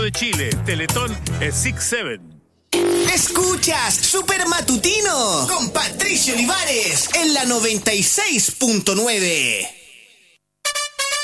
de Chile, Teletón 6-7. Escuchas Super Matutino con Patricio Olivares en la 96.9.